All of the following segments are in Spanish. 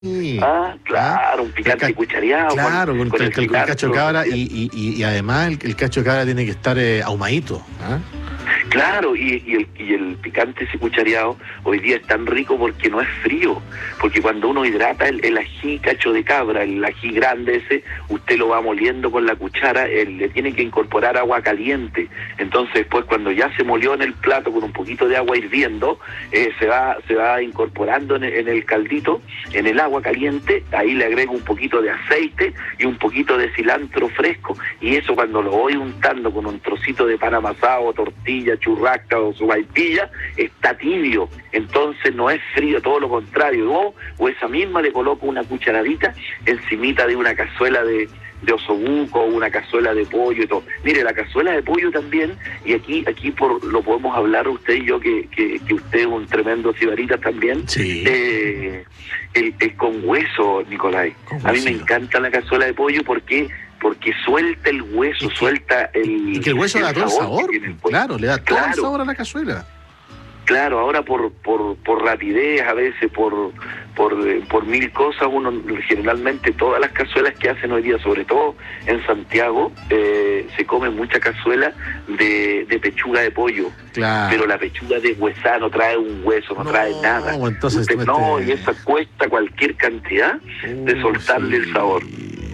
Sí. Claro, un picante cuchareado. Claro, con el cacho de cabra y además el cacho de cabra tiene que estar ahumadito. Claro, y el picante ese cuchareado hoy día es tan rico porque no es frío, porque cuando uno hidrata el ají cacho de cabra, el ají grande ese, usted lo va moliendo con la cuchara, le tiene que incorporar agua caliente, entonces después cuando ya se molió en el plato con un poquito de agua hirviendo, se va incorporando en el caldito, en el agua caliente, ahí le agrego un poquito de aceite y un poquito de cilantro fresco, y eso cuando lo voy untando con un trocito de pan amasado, tortilla, churrasca o sopaipilla, está tibio, entonces no es frío, todo lo contrario, o esa misma le coloco una cucharadita encimita de una cazuela de osobuco, una cazuela de pollo y todo. Mire, la cazuela de pollo también, y aquí lo podemos hablar usted y yo, que usted es un tremendo sibarita también, sí. El con hueso, Nicolai. A mí me encanta la cazuela de pollo porque suelta el hueso, suelta el... Y que el hueso le da todo el sabor, claro, le da todo el sabor a la cazuela. Claro, ahora por rapidez, a veces por mil cosas, uno generalmente todas las cazuelas que hacen hoy día, sobre todo en Santiago, se come mucha cazuela de pechuga de pollo. Claro. Pero la pechuga deshuesada no trae un hueso, no trae nada. Entonces, y esa cuesta cualquier cantidad de soltarle el sabor.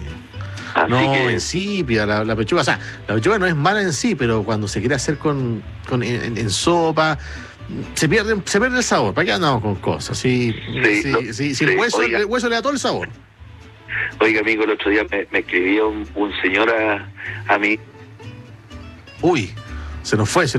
Insípida la pechuga. O sea, la pechuga no es mala en sí, pero cuando se quiere hacer en sopa, se pierde el sabor. ¿Para qué andamos con cosas? El hueso le da todo el sabor. Oiga, amigo, el otro día me escribió un señor a mí. Uy, se nos fue,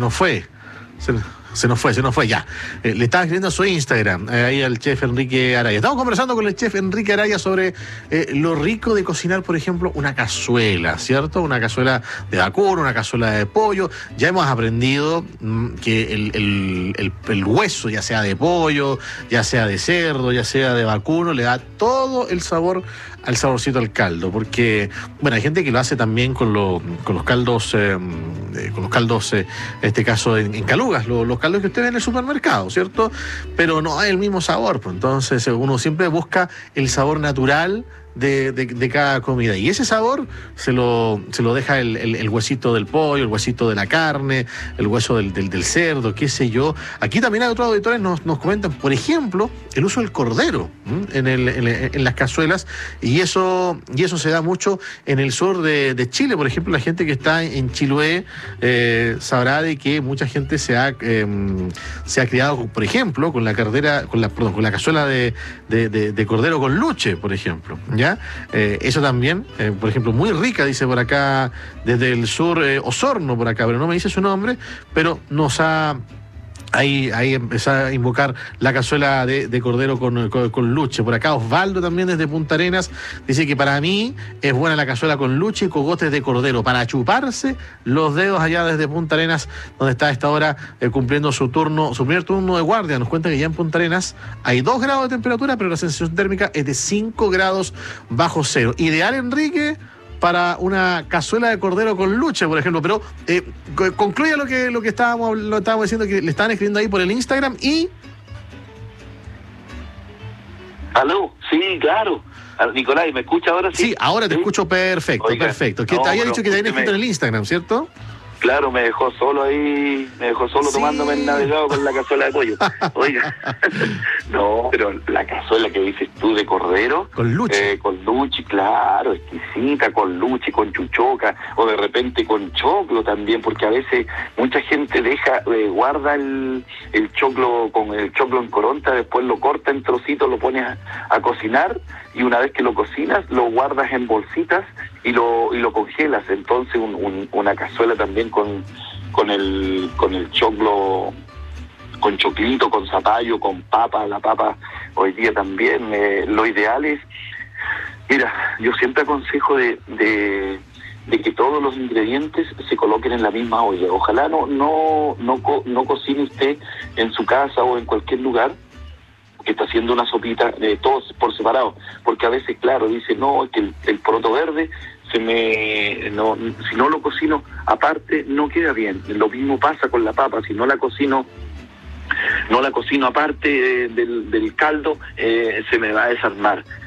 ya. Le estaba escribiendo a su Instagram, ahí al chef Enrique Araya. Estamos conversando con el chef Enrique Araya sobre lo rico de cocinar, por ejemplo, una cazuela, ¿cierto? Una cazuela de vacuno, una cazuela de pollo. Ya hemos aprendido que el hueso, ya sea de pollo, ya sea de cerdo, ya sea de vacuno, le da todo el sabor al saborcito al caldo, porque bueno, hay gente que lo hace también con los caldos, en este caso en calugas, los caldos que usted ve en el supermercado, ¿cierto? Pero no hay el mismo sabor, pues entonces uno siempre busca el sabor natural de cada comida, y ese sabor se lo deja el huesito del pollo, el huesito de la carne, el hueso del cerdo, qué sé yo. Aquí también hay otros auditores nos comentan, por ejemplo, el uso del cordero en las cazuelas, y eso se da mucho en el sur de Chile. Por ejemplo, la gente que está en Chiloé sabrá de que mucha gente se ha criado, por ejemplo, con la cazuela de cordero con luche, por ejemplo, ¿ya? Eso también, por ejemplo, muy rica, dice por acá, desde el sur, Osorno, por acá, pero no me dice su nombre, pero ahí empezó a invocar la cazuela de cordero con luche. Por acá Osvaldo también desde Punta Arenas dice que para mí es buena la cazuela con luche y cogotes de cordero para chuparse los dedos allá desde Punta Arenas, donde está a esta hora cumpliendo su primer turno de guardia. Nos cuenta que ya en Punta Arenas hay 2 grados de temperatura, pero la sensación térmica es de 5 grados bajo cero. Ideal, Enrique, para una cazuela de cordero con luche, por ejemplo. Pero concluya lo que estábamos diciendo, que le estaban escribiendo ahí por el Instagram. Y ¿aló? Sí, claro. Nicolai, ¿me escucha ahora? Sí, ahora te escucho perfecto. Oiga, perfecto. Que te había dicho que te habían escrito en el Instagram, ¿cierto? Claro, me dejó solo tomándome el navegado con la cazuela de pollo. Oiga, no, pero la cazuela que dices tú de cordero, con luche, claro, exquisita, con luche, con chuchoca, o de repente con choclo también, porque a veces mucha gente guarda el choclo con el choclo en coronta, después lo corta en trocitos, lo pones a cocinar, y una vez que lo cocinas, lo guardas en bolsitas y lo congelas. Entonces una cazuela también con el choclo, con choclito, con zapallo, con papa. La papa hoy día también, lo ideal es, mira, yo siempre aconsejo de que todos los ingredientes se coloquen en la misma olla. Ojalá no cocine usted en su casa o en cualquier lugar que está haciendo una sopita de todos por separado, porque a veces, claro, dice, no, es que el poroto verde si no lo cocino aparte no queda bien. Lo mismo pasa con la papa, si no la cocino no la cocino aparte del caldo, se me va a desarmar.